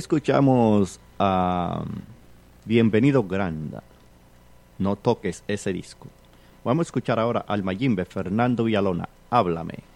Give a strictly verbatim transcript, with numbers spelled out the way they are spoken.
escuchamos a Bienvenido Granda. No toques ese disco. Vamos a escuchar ahora al Mayimbe Fernando Villalona. Háblame.